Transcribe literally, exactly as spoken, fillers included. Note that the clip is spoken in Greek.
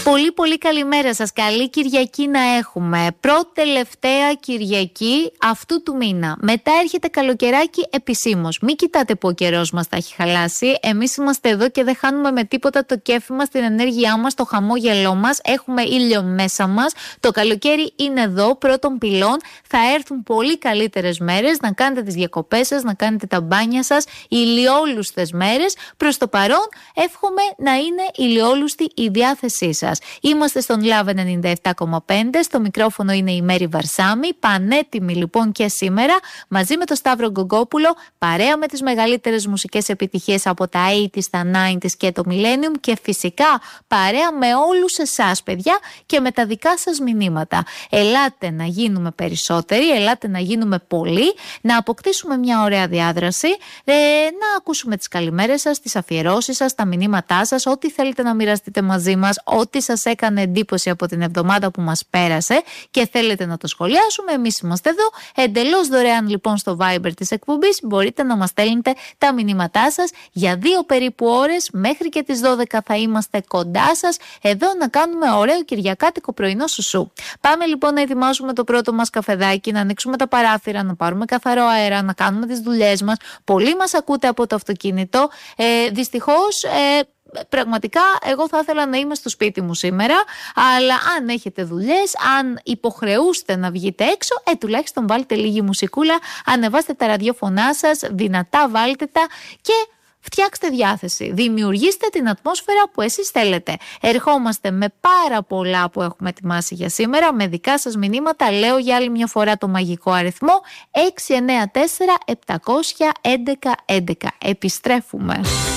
Πολύ πολύ καλημέρα σας, καλή Κυριακή να έχουμε. Πρώτη τελευταία Κυριακή αυτού του μήνα. Μετά έρχεται καλοκαιράκι επισήμως. Μην κοιτάτε που ο καιρός μας τα έχει χαλάσει. Εμείς είμαστε εδώ και δεν χάνουμε με τίποτα το κέφι μας, την ενέργειά μας, το χαμόγελό μας. Έχουμε ήλιο μέσα μας. Το καλοκαίρι είναι εδώ, πρώτων πυλών. Θα έρθουν πολύ καλύτερες μέρες να κάνετε τις διακοπές σας, να κάνετε τα μπάνια σας. Ηλιόλουστες μέρες. Προς το παρόν εύχομαι να είναι ηλιόλουστη η διάθεσή σας. Είμαστε στον Love ενενήντα επτά κόμμα πέντε, στο μικρόφωνο είναι η Μέρη Βαρσάμι, πανέτοιμη λοιπόν και σήμερα, μαζί με τον Σταύρο Γκογκόπουλο, παρέα με τις μεγαλύτερες μουσικές επιτυχίες από τα ογδόντα, τα ενενήντα και το Millennium και φυσικά παρέα με όλους εσάς παιδιά και με τα δικά σας μηνύματα. Ελάτε να γίνουμε περισσότεροι, ελάτε να γίνουμε πολλοί, να αποκτήσουμε μια ωραία διάδραση, ε, να ακούσουμε τις καλημέρες σας, τις αφιερώσεις σας, τα μηνύματά σας, ό,τι θέλετε να μοιραστείτε μαζί μας, ό,τι σας έκανε εντύπωση από την εβδομάδα που μας πέρασε και θέλετε να το σχολιάσουμε, εμείς είμαστε εδώ εντελώς δωρεάν λοιπόν στο Viber της εκπομπής. Μπορείτε να μας στέλνετε τα μηνύματά σας για δύο περίπου ώρες, μέχρι και τις δώδεκα θα είμαστε κοντά σας εδώ να κάνουμε ωραίο κυριακάτικο πρωινό σουσού. Πάμε λοιπόν να ετοιμάσουμε το πρώτο μας καφεδάκι, να ανοίξουμε τα παράθυρα, να πάρουμε καθαρό αέρα, να κάνουμε τις δουλειές μας. Πολλοί μας ακούτε από το αυτοκίνητο, ε, δυστυχώς ε, πραγματικά εγώ θα ήθελα να είμαι στο σπίτι μου σήμερα, αλλά αν έχετε δουλειές, αν υποχρεούστε να βγείτε έξω, ε, τουλάχιστον βάλτε λίγη μουσικούλα, ανεβάστε τα ραδιόφωνά σας, δυνατά βάλτε τα και φτιάξτε διάθεση, δημιουργήστε την ατμόσφαιρα που εσείς θέλετε. Ερχόμαστε με πάρα πολλά που έχουμε ετοιμάσει για σήμερα, με δικά σας μηνύματα. Λέω για άλλη μια φορά το μαγικό αριθμό έξι εννέα τέσσερα επτακόσια έντεκα έντεκα. Επιστρέφουμε.